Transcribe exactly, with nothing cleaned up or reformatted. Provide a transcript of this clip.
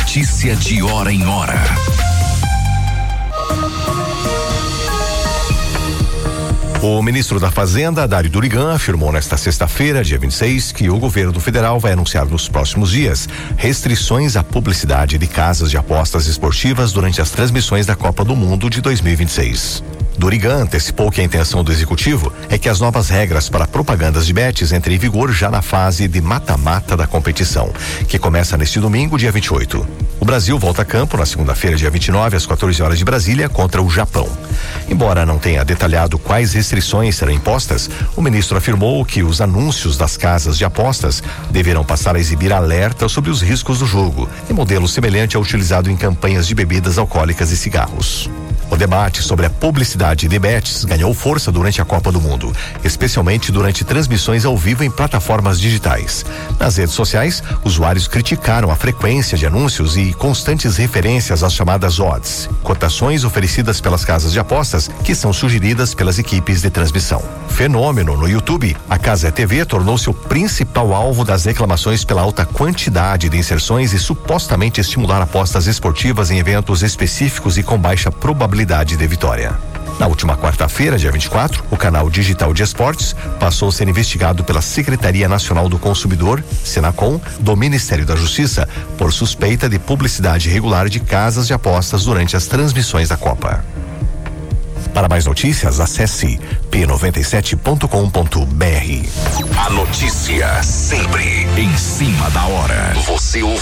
notícia de hora em hora. O ministro da Fazenda, Dário Durigan, afirmou nesta sexta-feira, dia vinte e seis, que o governo federal vai anunciar nos próximos dias restrições à publicidade de casas de apostas esportivas durante as transmissões da Copa do Mundo de dois mil e vinte e seis. Durigan antecipou que a intenção do executivo é que as novas regras para propagandas de bets entrem em vigor já na fase de mata-mata da competição, que começa neste domingo, dia vinte e oito. O Brasil volta a campo na segunda-feira, dia vinte e nove, às quatorze horas de Brasília, contra o Japão. Embora não tenha detalhado quais restrições serão impostas, o ministro afirmou que os anúncios das casas de apostas deverão passar a exibir alerta sobre os riscos do jogo, em modelo semelhante ao utilizado em campanhas de bebidas alcoólicas e cigarros. O debate sobre a publicidade de bets ganhou força durante a Copa do Mundo, especialmente durante transmissões ao vivo em plataformas digitais. Nas redes sociais, usuários criticaram a frequência de anúncios e constantes referências às chamadas odds, cotações oferecidas pelas casas de apostas que são sugeridas pelas equipes de transmissão. Fenômeno no YouTube, a Cazé T V tornou-se o principal alvo das reclamações pela alta quantidade de inserções e supostamente estimular apostas esportivas em eventos específicos e com baixa probabilidade de vitória. Na última quarta-feira, dia vinte e quatro, o canal digital de esportes passou a ser investigado pela Secretaria Nacional do Consumidor, Senacom, do Ministério da Justiça, por suspeita de publicidade irregular de casas de apostas durante as transmissões da Copa. Para mais notícias, acesse p noventa e sete ponto com ponto b r. A notícia sempre em cima da hora. Você ouve.